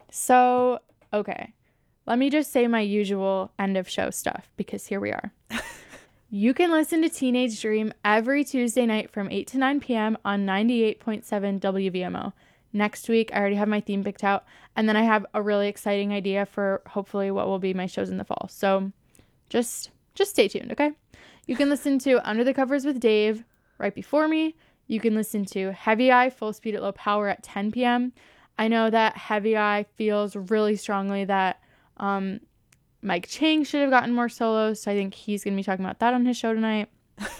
So, okay. Let me just say my usual end of show stuff because here we are. You can listen to Teenage Dream every Tuesday night from 8 to 9 p.m. on 98.7 WVMO. Next week, I already have my theme picked out. And then I have a really exciting idea for hopefully what will be my shows in the fall. So just stay tuned, okay? You can listen to Under the Covers with Dave right before me. You can listen to Heavy Eye, Full Speed at Low Power at 10 p.m. I know that Heavy Eye feels really strongly that Mike Chang should have gotten more solos, so I think he's going to be talking about that on his show tonight.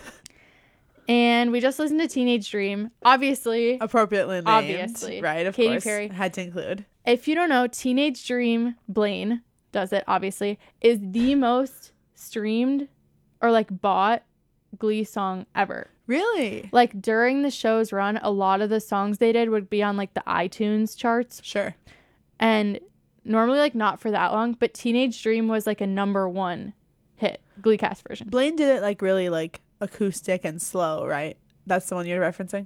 And we just listened to Teenage Dream, obviously. Appropriately named. Obviously. Right, of Katy course. Perry. Had to include. If you don't know, Teenage Dream, Blaine does it, obviously, is the most streamed or like bought Glee song ever. Really? Like during the show's run, a lot of the songs they did would be on like the iTunes charts. Sure. And normally like not for that long, but Teenage Dream was like a #1 hit, Glee cast version. Blaine did it like really like acoustic and slow, right? That's the one you're referencing?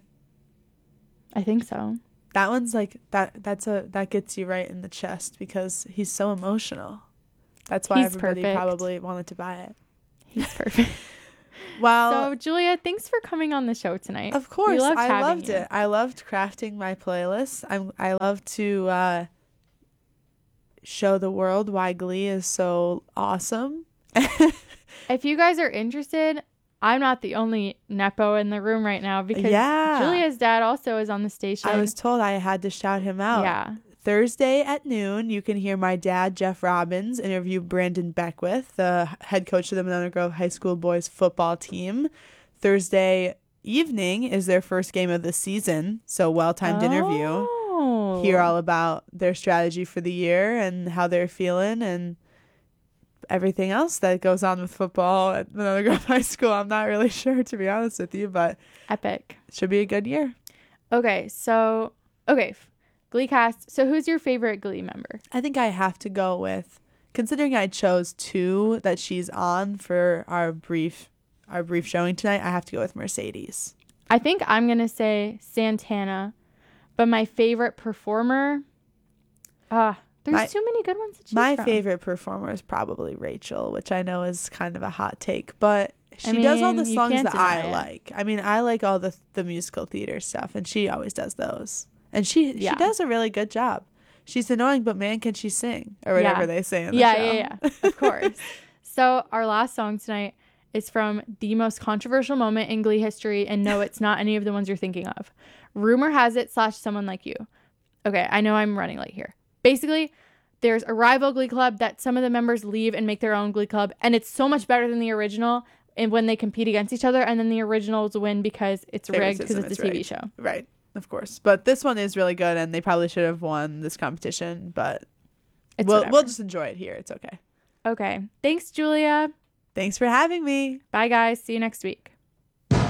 I think so. That one's like that gets you right in the chest because he's so emotional. That's why everybody perfect. Probably wanted to buy it. He's perfect. Well, so Julia, thanks for coming on the show tonight. Of course, I loved you. it. I loved crafting my playlist. I love to show the world why Glee is so awesome. If you guys are interested, I'm not the only Nepo in the room right now because Julia's dad also is on the station. I was told I had to shout him out. Yeah. Thursday at noon, you can hear my dad, Jeff Robbins, interview Brandon Beckwith, the head coach of the Monona Grove High School boys football team. Thursday evening is their first game of the season, so well-timed interview. Hear all about their strategy for the year and how they're feeling and everything else that goes on with football at Monona Grove High School. I'm not really sure, to be honest with you, but epic. Should be a good year. Okay, Glee cast. So who's your favorite Glee member? I think I have to go with, considering I chose 2 that she's on for our brief showing tonight, I have to go with Mercedes. I think I'm going to say Santana, but my favorite performer, there's too many good ones to choose from. My favorite performer is probably Rachel, which I know is kind of a hot take, but she does all the songs that I like. I mean, I like all the musical theater stuff, and she always does those. And she does a really good job. She's annoying, but man, can she sing, or whatever they say in the show. Yeah, of course. So our last song tonight is from the most controversial moment in Glee history, and no, it's not any of the ones you're thinking of. Rumor has it / Someone Like You. Okay, I know I'm running late here. Basically, there's a rival Glee club that some of the members leave and make their own Glee club, and it's so much better than the original and when they compete against each other, and then the originals win because it's rigged because it's a TV show. Right. Of course. But this one is really good, and they probably should have won this competition, but we'll just enjoy it here. It's okay. Okay. Thanks, Julia. Thanks for having me. Bye, guys. See you next week.